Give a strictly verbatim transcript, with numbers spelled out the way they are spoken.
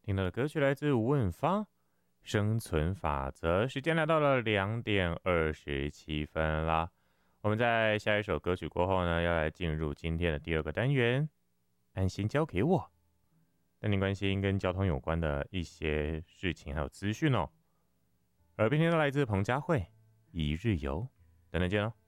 听到的歌曲来自吴文芳，《生存法则》。时间来到了两点二十七分啦。我们在下一首歌曲过后呢，要来进入今天的第二个单元，安心交给我，带您关心跟交通有关的一些事情还有资讯哦。而今天的来自彭佳慧，一日游，等等见哦。